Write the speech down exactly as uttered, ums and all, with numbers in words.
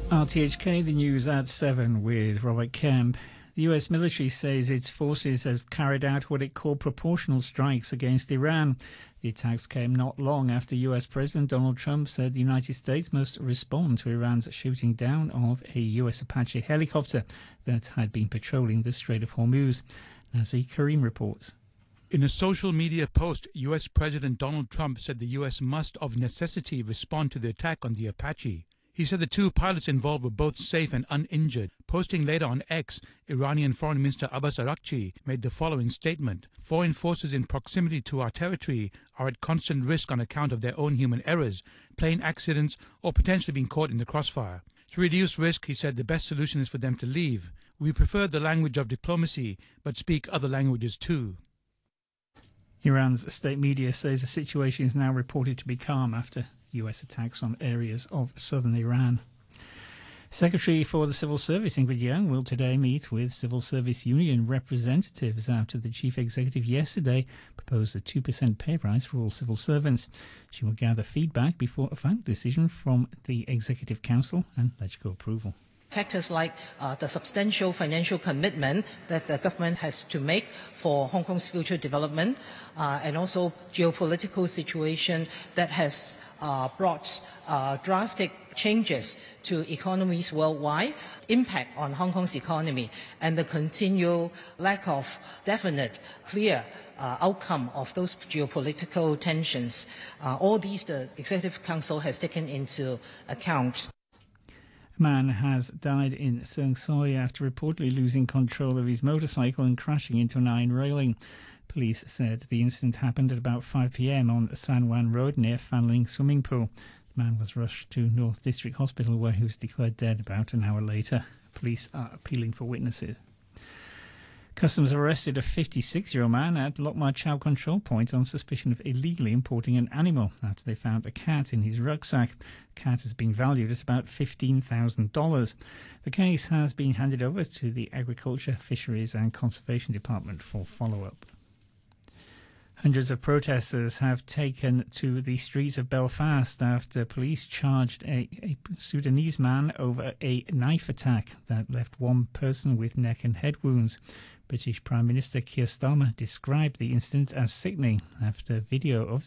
R T H K, the news at seven with Robert Kemp. The U S military says its forces have carried out what it called proportional strikes against Iran. The attacks came not long after U S President Donald Trump said the United States must respond to Iran's shooting down of a U S Apache helicopter that had been patrolling the Strait of Hormuz. Nazri Karim reports. In a social media post, U S President Donald Trump said the U S must of necessity respond to the attack on the Apache. He said the two pilots involved were both safe and uninjured. Posting later on X, Iranian Foreign Minister Abbas Araghchi made the following statement. Foreign forces in proximity to our territory are at constant risk on account of their own human errors, plane accidents, or potentially being caught in the crossfire. To reduce risk, he said the best solution is for them to leave. We prefer the language of diplomacy, but speak other languages too. Iran's state media says the situation is now reported to be calm after U S attacks on areas of southern Iran. Secretary for the Civil Service Ingrid Young will today meet with civil service union representatives after the chief executive yesterday proposed a two percent pay rise for all civil servants. She will gather feedback before a final decision from the Executive Council and legislative approval. Factors like uh, the substantial financial commitment that the government has to make for Hong Kong's future development, uh, and also geopolitical situation that has uh, brought uh, drastic changes to economies worldwide, impact on Hong Kong's economy, and the continual lack of definite, clear uh, outcome of those geopolitical tensions. Uh, all these the Executive Council has taken into account. A man has died in Seung Soi after reportedly losing control of his motorcycle and crashing into an iron railing. Police said the incident happened at about five p m on San Wan Road near Fanling Swimming Pool. The man was rushed to North District Hospital where he was declared dead about an hour later. Police are appealing for witnesses. Customs arrested a fifty-six-year-old man at Lok Ma Chau control point on suspicion of illegally importing an animal after they found a cat in his rucksack. The cat has been valued at about fifteen thousand dollars. The case has been handed over to the Agriculture, Fisheries and Conservation Department for follow-up. Hundreds of protesters have taken to the streets of Belfast after police charged a, a Sudanese man over a knife attack that left one person with neck and head wounds. British Prime Minister Keir Starmer described the incident as sickening after video of